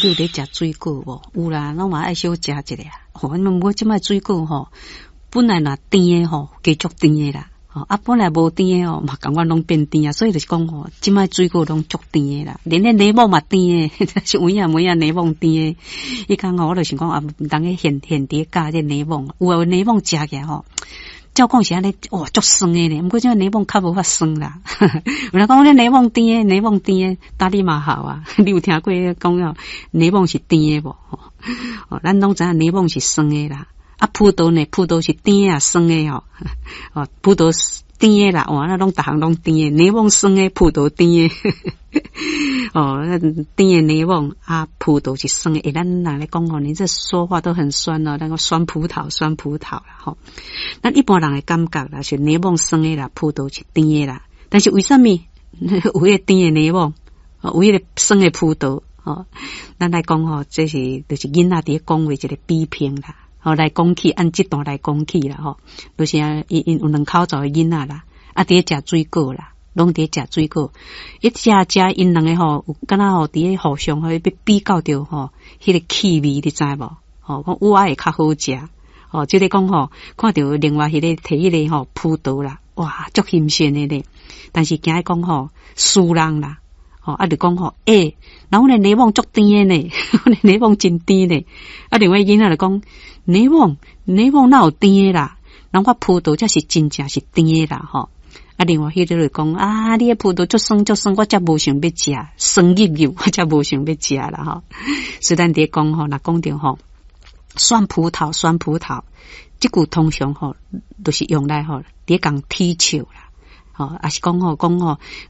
你有咧食水果无？有啦，咱嘛爱少食一下。吼，因为我即摆水果吼，本来若甜诶吼，加足甜诶啦。本来无甜诶嘛感觉拢变甜啊，所以就是讲吼，即摆水果拢足甜诶啦，连咧柠檬嘛甜诶，是有影柠檬甜诶。伊讲吼，我就想讲啊，毋当个现伫教这柠檬，有柠檬食起来吼。照讲是安尼，哇，足酸诶咧。毋过这柠檬较无法酸啦。有人讲咧柠檬甜诶，打你嘛好啊。你有听过讲哦，柠檬是甜诶无？咱拢知影柠檬是酸诶啦。葡萄是甜啊酸诶吼。葡萄甜诶啦，哇，那拢逐项拢甜诶。柠檬酸诶，葡萄甜诶。甜诶柠檬葡萄是酸诶。咱哪来讲哦？你这说话都很酸哦，那个酸葡萄啦吼。咱一般人的感觉啦，是柠檬酸诶啦，葡萄是甜诶啦。但是为什么有迄个甜诶柠檬，有迄个酸诶葡萄？咱来讲吼，这是就是囡仔伫讲话一个比拼啦。来讲起，按这段来讲起啦吼，就是因有两口罩的囡仔啦，伫食水果啦，拢伫食水果，一食因两个吼，有敢若吼伫咧互相要比较着吼，迄个气味你知无？讲有会较好食。即个讲吼，看到另外迄个摕迄个吼葡萄啦，哇，足新鲜诶咧。但是惊讲吼，输人啦，就讲吼，然后咧柠檬足甜诶呢，柠檬真甜咧。另外囡仔就讲，柠檬哪有甜诶啦？人我葡萄才是真正是甜诶啦吼。另外迄个就讲你诶葡萄足酸，我才无想要食，酸入，我才无想要食啦吼。所以咱伫讲吼，若讲着吼。酸葡萄，这句通常吼，都是用来吼，伫讲踢球啦，也是讲吼，